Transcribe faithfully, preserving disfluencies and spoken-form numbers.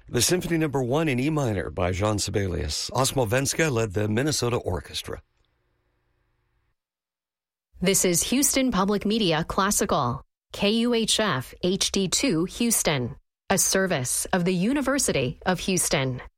The Symphony Number One in E minor by Jean Sibelius. Osmo Venska led the Minnesota Orchestra. This is Houston Public Media Classical, K U H F H D two Houston, a service of the University of Houston.